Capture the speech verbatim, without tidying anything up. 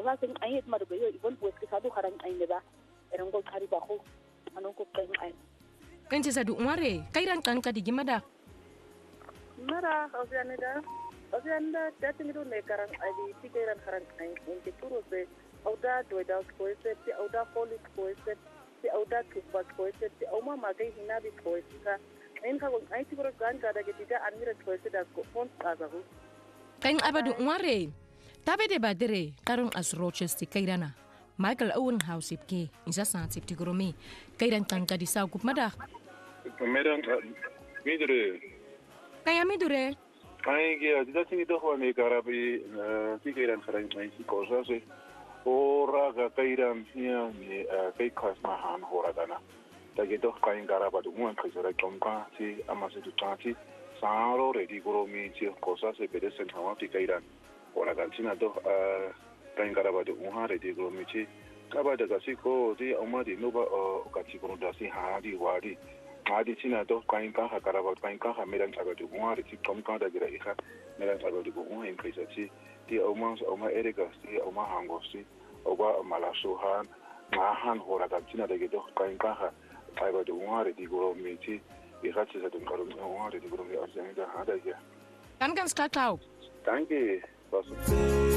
ba sing ai ma do yo ibon pues ke sadu harang ai ne ba erang ko khari ba ko anon ko kai ai kanti sadu umare kairan kan ka digimada mara ozianida ozianda datingido ne karang ai ti kairan harang ai en turo se auda do da ko se ti auda polis ko se ti auda tuba ko se ti auma magai hinabi ko se en ka ai ti bro kan ka da ke tiga anmira ko se da ko font kaza hu kan abadu umare tabe de badere karong as Rochester kairana Michael Owen House ke isa santi tigoromi kairan kan ka di sa gup mada medan midure kaya midure ai ge da tingi do ho ne karabi ti kairan kharan mai si ko sa se ora ga kairan nia ni kai khas ma han hora dana da ge do kain garaba du mun ka jora komka ti amase du tati saro re di goromi ti ko sa se bede sen hawa ti kairan ora ga tina do kain garaba du mun re di goromi ti kaba daga si ko di amma di no ba ka ti ko da si ha di wa di ma di tina do kain ka ha garaba kain ka ha medan ta ga du mun re ti komka da gira ikha medan ta ga du mun in kai sa ti di amma amma erega si amma hango si oba malasuhan mahan hora ga tina da do kain ka ha ta ga du mun re di goromi ti ikhatsi sa dum karum mun re di goromi asemi da ha da ya kan kan sta tau danke was